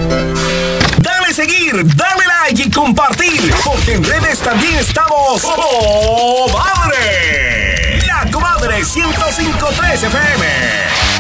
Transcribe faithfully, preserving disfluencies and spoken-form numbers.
Dale seguir, dale like y compartir, porque en redes también estamos. ¡Oh, madre! La Comadre ciento cinco punto tres F M.